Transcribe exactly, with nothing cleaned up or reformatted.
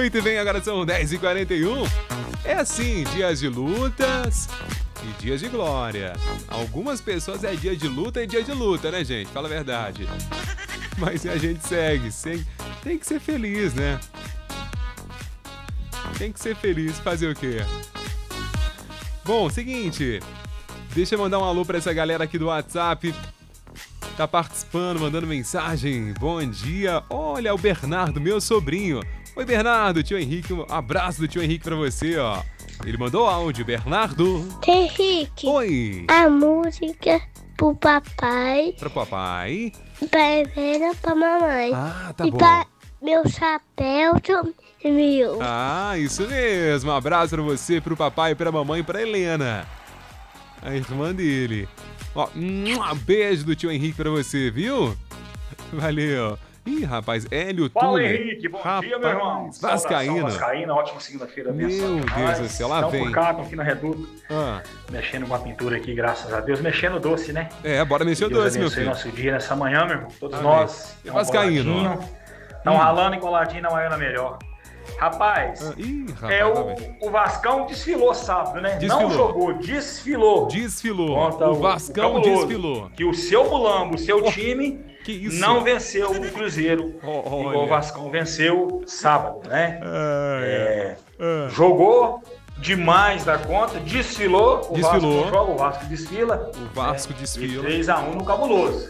Muito bem, agora são dez e quarenta e um. É assim, dias de lutas e dias de glória. Algumas pessoas é dia de luta e dia de luta, né, gente? Fala a verdade. Mas a gente segue, segue. Tem que ser feliz, né? Tem que ser feliz, fazer o quê? Bom, seguinte, deixa eu mandar um alô pra essa galera aqui do WhatsApp. Tá participando, mandando mensagem. Bom dia. Olha, o Bernardo, meu sobrinho. Oi, Bernardo, tio Henrique, um abraço do tio Henrique pra você, ó. Ele mandou áudio, Bernardo. Henrique. Oi. A música pro papai. Pro papai. Pra Helena, pra mamãe. Ah, tá e bom. E pra meu chapéu meu. Ah, isso mesmo. Um abraço pra você, pro papai, pra mamãe e pra Helena, a irmã dele. Ó, um beijo do tio Henrique pra você, viu? Valeu. Ih, rapaz, Hélio Túlio. Fala, Henrique. Bom rapaz, dia, meu irmão. Vascaíno. Vascaína, ótima segunda-feira. Meu Deus do céu, lá Estão vem. por cá, estão aqui na Reduta. Ah. Mexendo com a pintura aqui, graças a Deus. Mexendo doce, né? É, bora mexer o doce, meu filho. nosso dia nessa manhã, meu irmão. Todos Amém. nós. É vascaíno. Estão hum. ralando e coladinho na manhã melhor. Rapaz, ah, ih, rapaz é tá o, o Vascão desfilou sábado, né? Desfilou. Não jogou, desfilou. Desfilou. Conta o Vascão o desfilou. Que o seu Mulambo, o seu oh, time, que isso? não venceu o Cruzeiro. Oh, igual o Vascão venceu sábado, né? Ah, é, ah. Jogou demais da conta, desfilou. O desfilou. Vasco joga, o Vasco desfila. O Vasco né? desfila. E três a um no Cabuloso.